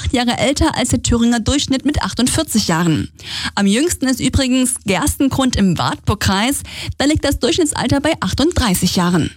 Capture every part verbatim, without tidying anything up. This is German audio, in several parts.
acht Jahre älter als der Thüringer Durchschnitt mit achtundvierzig Jahren. Am jüngsten ist übrigens Gerstengrund im Wartburgkreis. Da liegt das Durchschnittsalter bei achtunddreißig Jahren.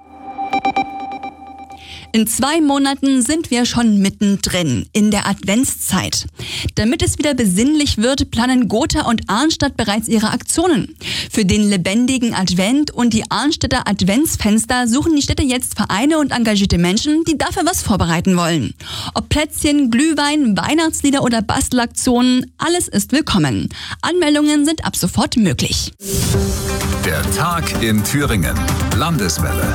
In zwei Monaten sind wir schon mittendrin in der Adventszeit. Damit es wieder besinnlich wird, planen Gotha und Arnstadt bereits ihre Aktionen. Für den lebendigen Advent und die Arnstädter Adventsfenster suchen die Städte jetzt Vereine und engagierte Menschen, die dafür was vorbereiten wollen. Ob Plätzchen, Glühwein, Weihnachtslieder oder Bastelaktionen, alles ist willkommen. Anmeldungen sind ab sofort möglich. Der Tag in Thüringen. Landeswelle.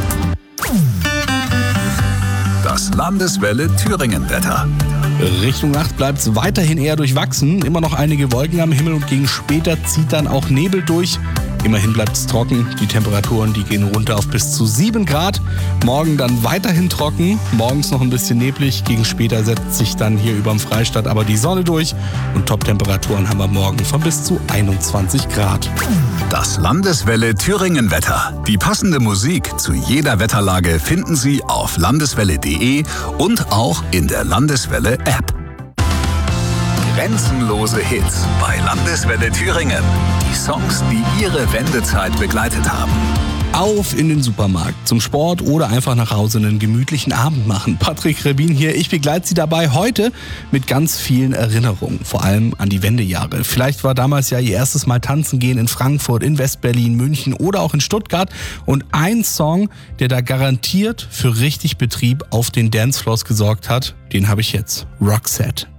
Das Landeswelle Thüringen-Wetter. Richtung Nacht bleibt es weiterhin eher durchwachsen. Immer noch einige Wolken am Himmel und gegen später zieht dann auch Nebel durch. Immerhin bleibt es trocken. Die Temperaturen, die gehen runter auf bis zu sieben Grad. Morgen dann weiterhin trocken. Morgens noch ein bisschen neblig. Gegen später setzt sich dann hier über dem Freistaat aber die Sonne durch. Und Top-Temperaturen haben wir morgen von bis zu einundzwanzig Grad. Das Landeswelle Thüringen-Wetter. Die passende Musik zu jeder Wetterlage finden Sie auf landeswelle punkt de und auch in der Landeswelle-App. Grenzenlose Hits bei Landeswelle Thüringen. Die Songs, die Ihre Wendezeit begleitet haben. Auf in den Supermarkt, zum Sport oder einfach nach Hause einen gemütlichen Abend machen. Patrick Rebin hier, ich begleite Sie dabei heute mit ganz vielen Erinnerungen, vor allem an die Wendejahre. Vielleicht war damals ja Ihr erstes Mal tanzen gehen in Frankfurt, in West-Berlin, München oder auch in Stuttgart. Und ein Song, der da garantiert für richtig Betrieb auf den Dancefloors gesorgt hat, den habe ich jetzt. Roxette.